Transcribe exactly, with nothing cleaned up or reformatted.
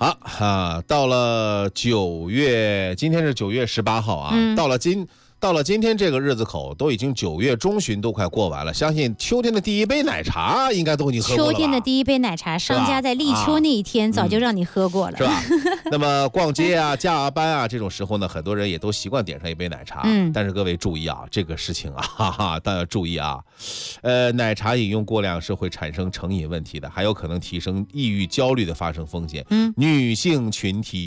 好啊，到了九月，今天是九月十八号啊，嗯、到了今。到了今天这个日子口，都已经九月中旬都快过完了，相信秋天的第一杯奶茶应该都已经喝过了吧。 秋天的第一杯奶茶，商家在立秋那一天早就让你喝过了， 是吧？那么逛街啊、加班啊这种时候呢，很多人也都习惯点上一杯奶茶。嗯，但是各位注意啊，这个事情啊，哈哈，大家要注意啊。呃，奶茶饮用过量是会产生成瘾问题的，还有可能提升抑郁、焦虑的发生风险。嗯，女性群体